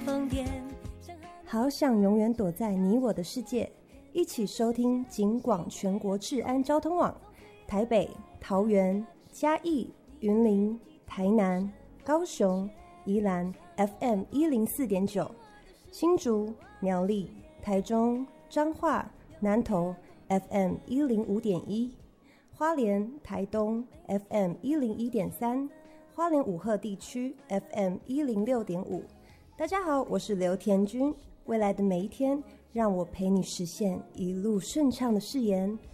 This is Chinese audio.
疯癫。 好想永远躲在你我的世界，一起收听警广全国治安交通网，台北、桃园、嘉义、云林、台南、高雄、宜兰 FM104.9， 新竹、苗栗、台中、彰化、南投 FM105.1， 花莲、台东 FM101.3， 花莲武赫地区 FM106.5。 大家好，我是刘田君。未来的每一天，让我陪你实现一路顺畅的誓言。